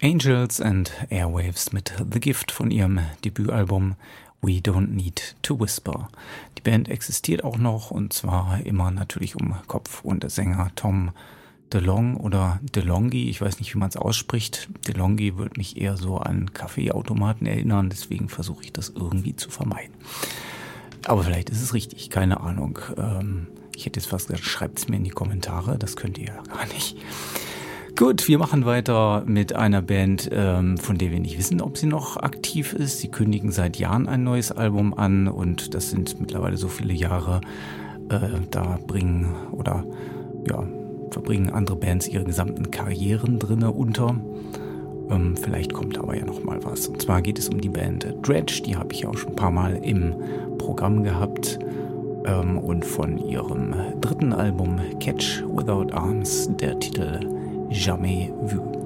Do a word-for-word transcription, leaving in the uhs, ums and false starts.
Angels and Airwaves mit The Gift von ihrem Debütalbum We Don't Need to Whisper. Die Band existiert auch noch, und zwar immer natürlich um Kopf und der Sänger Tom DeLonge oder DeLonghi, ich weiß nicht, wie man es ausspricht. DeLonghi würde mich eher so an Kaffeeautomaten erinnern, deswegen versuche ich das irgendwie zu vermeiden. Aber vielleicht ist es richtig, keine Ahnung. Ähm, ich hätte jetzt fast gesagt, schreibt es mir in die Kommentare, das könnt ihr ja gar nicht. Gut, wir machen weiter mit einer Band, ähm, von der wir nicht wissen, ob sie noch aktiv ist. Sie kündigen seit Jahren ein neues Album an, und das sind mittlerweile so viele Jahre. Äh, da bringen oder ja verbringen andere Bands ihre gesamten Karrieren drinne unter. Ähm, vielleicht kommt aber ja noch mal was. Und zwar geht es um die Band Dredg. Die habe ich auch schon ein paar Mal im Programm gehabt. Ähm, und von ihrem dritten Album Catch Without Arms der Titel Jamais Vu.